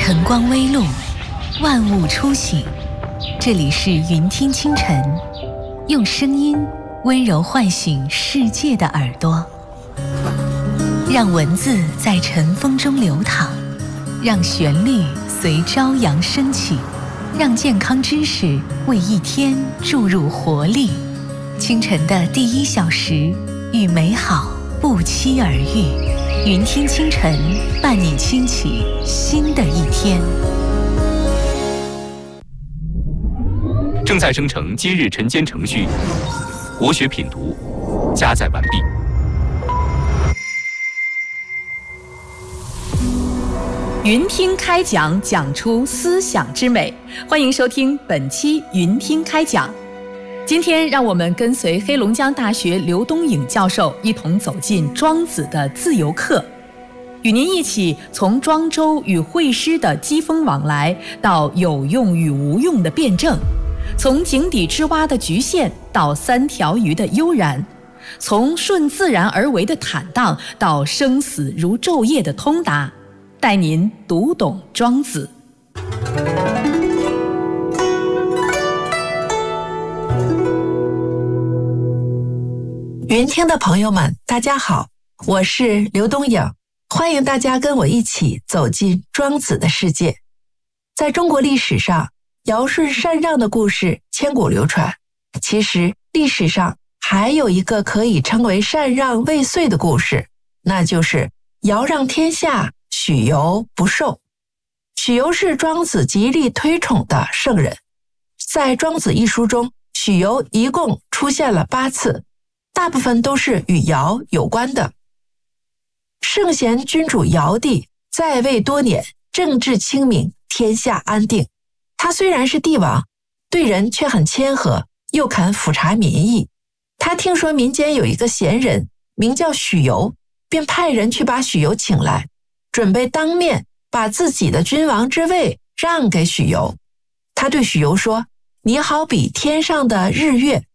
晨光微露，万物初醒。这里是云听清晨，用声音温柔唤醒世界的耳朵，让文字在晨风中流淌，让旋律随朝阳升起，让健康知识为一天注入活力。清晨的第1小时，与美好不期而遇。云听清晨，伴你轻启新的一天。 正在生成今日晨间程序，国学品读加载完毕。 云听开讲，讲出思想之美。欢迎收听本期云听开讲。今天让我们跟随黑龙江大学刘东颖教授一同走进庄子的自由课，与您一起从庄周与惠施的机锋往来，到有用与无用的辩证，从井底之蛙的局限到3条鱼的悠然，从顺自然而为的坦荡到生死如昼夜的通达，带您读懂庄子。 云听的朋友们，大家好，我是刘东颖，欢迎大家跟我一起走进庄子的世界。在中国历史上，尧舜禅让的故事千古流传。其实历史上还有一个可以称为禅让未遂的故事，那就是尧让天下，许由不受。许由是庄子极力推崇的圣人，在《庄子》一书中，许由一共出现了8次，大部分都是与尧有关的。圣贤君主尧帝在位多年，政治清明，天下安定。他虽然是帝王，对人却很谦和，又肯俯察民意。他听说民间有一个贤人名叫许由，便派人去把许由请来，准备当面把自己的君王之位让给许由。他对许由说：“你好比天上的日月，